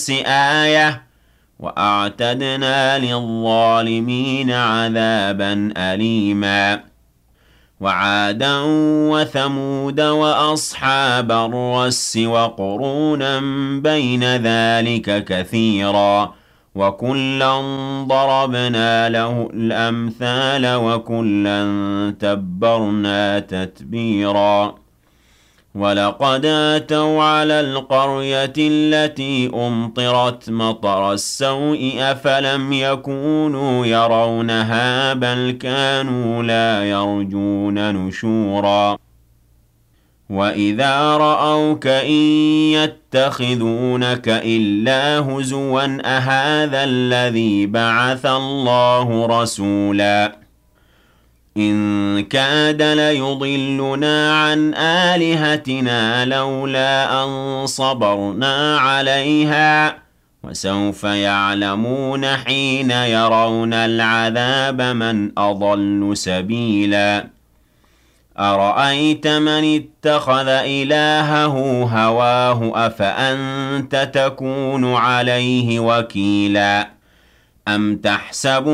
آية وأعتدنا للظالمين عذابا أليما وعادا وثمود وأصحاب الرس وقرونا بين ذلك كثيرا وكلا ضربنا له الأمثال وكلا تبرنا تتبيرا ولقد آتوا على القرية التي أمطرت مطر السوء أفلم يكونوا يرونها بل كانوا لا يرجون نشورا وإذا رأوك إن يتخذونك إلا هزوا أهذا الذي بعث الله رسولا إن كاد ليضلنا عن آلهتنا لولا أن صبرنا عليها وسوف يعلمون حين يرون العذاب من أضل سبيلا أرأيت من اتخذ إلهه هواه أفأنت تكون عليه وكيلا أم تحسب